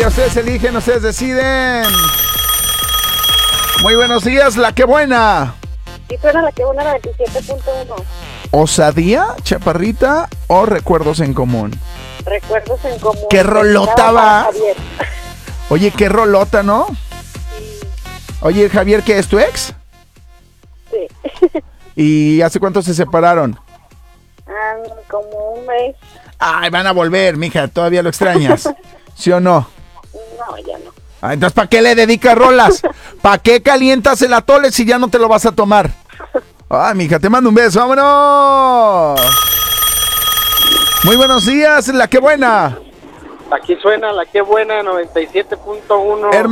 Ustedes eligen, ustedes deciden. Muy buenos días, la que buena. Sí, suena la que buena, la 27.1. ¿Osadía, chaparrita o recuerdos en común? Recuerdos en común. ¿Qué rolota va? Javier. Oye, qué rolota, ¿no? Sí. Oye, Javier, ¿qué es tu ex? Sí. ¿Y hace cuánto se separaron? Como un mes. Ay, van a volver, mija, todavía lo extrañas. ¿Sí o no? No, ya no. Ah, entonces, ¿para qué le dedicas rolas? ¿Para qué calientas el atole si ya no te lo vas a tomar? Ay, mija, te mando un beso, vámonos. Muy buenos días, la que buena. Aquí suena la que buena 97.1.